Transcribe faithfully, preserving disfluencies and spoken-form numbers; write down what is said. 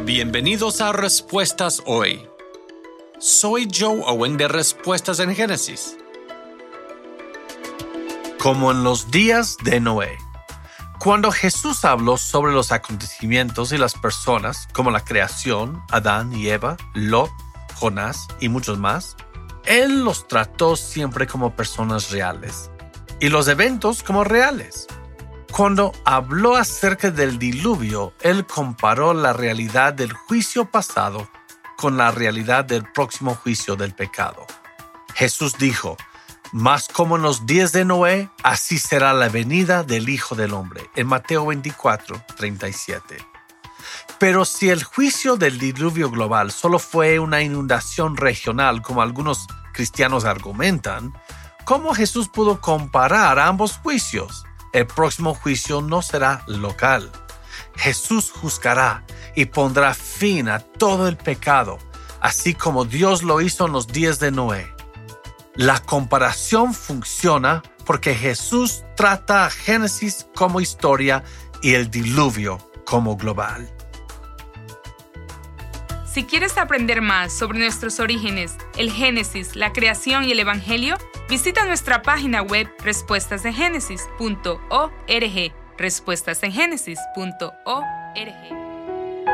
Bienvenidos a Respuestas Hoy. Soy Joe Owen de Respuestas en Génesis. Como en los días de Noé. Cuando Jesús habló sobre los acontecimientos y las personas, como la creación, Adán y Eva, Lot, Jonás y muchos más, Él los trató siempre como personas reales y los eventos como reales. Cuando habló acerca del diluvio, Él comparó la realidad del juicio pasado con la realidad del próximo juicio del pecado. Jesús dijo, «Mas como en los días de Noé, así será la venida del Hijo del Hombre», en Mateo veinticuatro, treinta y siete. Pero si el juicio del diluvio global solo fue una inundación regional, como algunos cristianos argumentan, ¿cómo Jesús pudo comparar ambos juicios? El próximo juicio no será local. Jesús juzgará y pondrá fin a todo el pecado, así como Dios lo hizo en los días de Noé. La comparación funciona porque Jesús trata a Génesis como historia y el diluvio como global. Si quieres aprender más sobre nuestros orígenes, el Génesis, la creación y el Evangelio, visita nuestra página web respuestas en génesis punto org, respuestas en génesis punto org.